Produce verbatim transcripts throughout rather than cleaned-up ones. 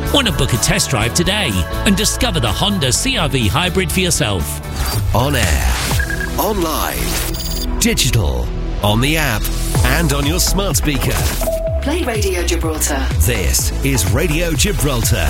Want to book a test drive today and discover the Honda C R V Hybrid for yourself? On air, online, digital, on the app, and on your smart speaker. Play Radio Gibraltar. This is Radio Gibraltar.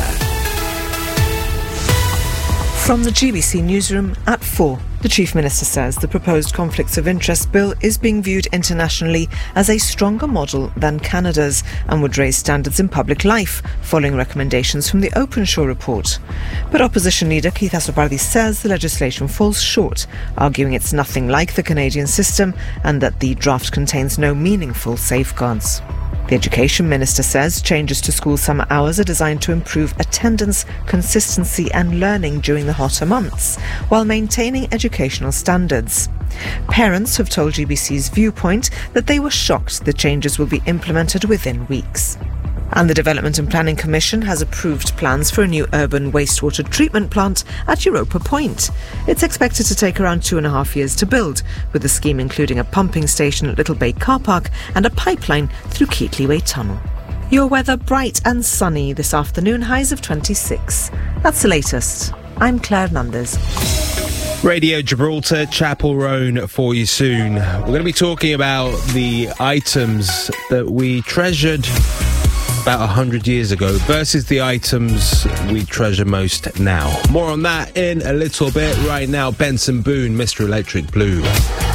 From the G B C newsroom at four, the Chief Minister says the proposed Conflicts of Interest Bill is being viewed internationally as a stronger model than Canada's and would raise standards in public life, following recommendations from the Openshaw report. But Opposition Leader Keith Asobardi says the legislation falls short, arguing it's nothing like the Canadian system and that the draft contains no meaningful safeguards. The Education Minister says changes to school summer hours are designed to improve attendance, consistency and learning during the hotter months, while maintaining educational standards. Parents have told G B C's Viewpoint that they were shocked the changes will be implemented within weeks. And the Development and Planning Commission has approved plans for a new urban wastewater treatment plant at Europa Point. It's expected to take around two and a half years to build, with the scheme including a pumping station at Little Bay Car Park and a pipeline through Keatley Way Tunnel. Your weather bright and sunny this afternoon, highs of twenty-six. That's the latest. I'm Claire Nundes. Radio Gibraltar, Chapel Roan for you soon. We're going to be talking about the items that we treasured about one hundred years ago versus the items we treasure most now. More on that in a little bit. Right now, Benson Boone, Mister Electric Blue.